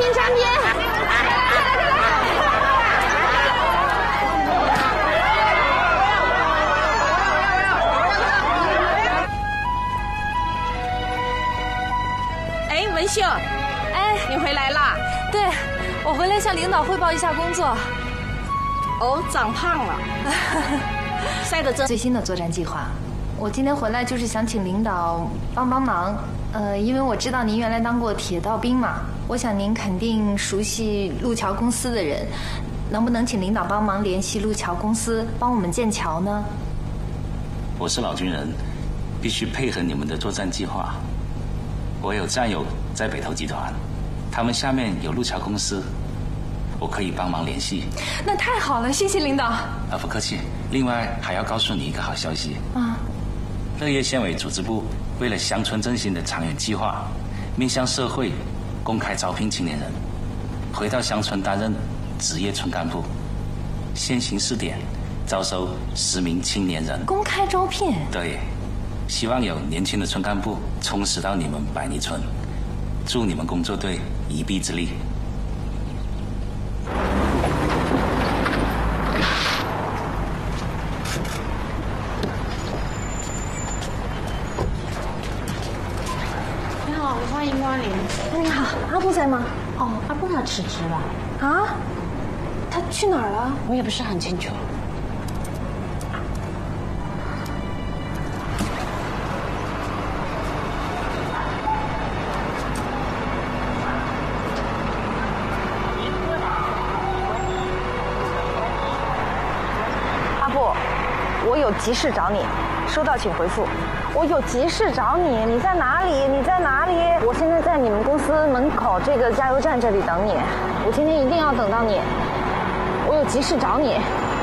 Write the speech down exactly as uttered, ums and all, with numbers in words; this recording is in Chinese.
品产品。 哎，文秀， 哎， 你回来啦？ 对，我回来向领导汇报一下工作。 哦，长胖了，晒得真。 最新的作战计划，我今天回来就是想请领导帮帮忙。呃，因为我知道您原来当过铁道兵嘛，我想您肯定熟悉路桥公司的人，能不能请领导帮忙联系路桥公司，帮我们建桥呢？ 我是老军人，必须配合你们的作战计划。我有战友在北投集团，他们下面有路桥公司，我可以帮忙联系。 那太好了，谢谢领导。 啊，不客气。另外还要告诉你一个好消息啊， 乐业县委组织部为了乡村振兴的长远计划，面向社会公开招聘青年人，回到乡村担任职业村干部。先行试点，招收十名青年人。 公开招聘？ 对。希望有年轻的村干部充实到你们百里村，助你们工作队一臂之力。 你好，欢迎光临。 你好，阿布在吗？ 哦，阿布他辞职了。 啊？他去哪儿了？ 我也不是很清楚。 我有急事找你，收到请回复。我有急事找你，你在哪里？你在哪里？我现在在你们公司门口这个加油站这里等你，我今天一定要等到你。我有急事找你。